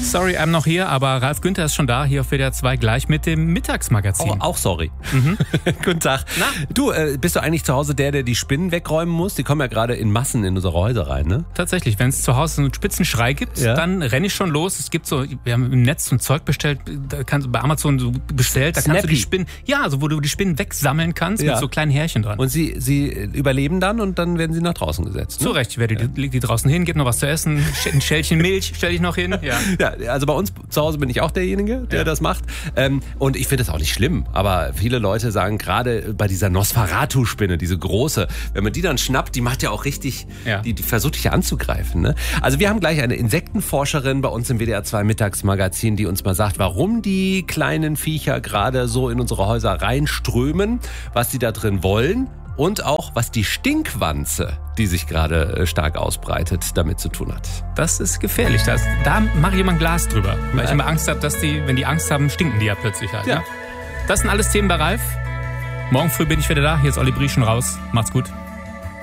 Sorry, I'm noch hier, aber Ralf Günther ist schon da, hier auf WDR 2, gleich mit dem Mittagsmagazin. Auch sorry. Guten Tag. Na? Du, bist du eigentlich zu Hause der die Spinnen wegräumen muss? Die kommen ja gerade in Massen in unsere Häuser rein, ne? Tatsächlich, wenn es zu Hause so einen Spitzenschrei gibt, dann renne ich schon los. Es gibt so, wir haben im Netz so ein Zeug bestellt, da kannst du bei Amazon so bestellt, da kannst du die Spinnen, also wo du die Spinnen wegsammeln kannst mit so kleinen Härchen dran. Und sie überleben dann und dann werden sie nach draußen gesetzt. Ne? Zu Recht, ich werde die draußen hin, gib noch was zu essen, ein Schälchen Milch stelle ich noch hin. Ja, also bei uns zu Hause bin ich auch derjenige, der das macht. Und ich finde das auch nicht schlimm. Aber viele Leute sagen, gerade bei dieser Nosferatu-Spinne, diese große, wenn man die dann schnappt, die macht ja auch richtig, die versucht dich ja anzugreifen. Ne? Also wir haben gleich eine Insektenforscherin bei uns im WDR 2 Mittagsmagazin, die uns mal sagt, warum die kleinen Viecher gerade so in unsere Häuser reinströmen, was die da drin wollen. Und auch, was die Stinkwanze, die sich gerade stark ausbreitet, damit zu tun hat. Das ist gefährlich. Da mache ich immer ein Glas drüber. Weil ich immer Angst habe, dass wenn die Angst haben, stinken die ja plötzlich halt. Ja. Ne? Das sind alles Themen bei Ralf. Morgen früh bin ich wieder da. Hier ist Olli Brieschen raus. Macht's gut.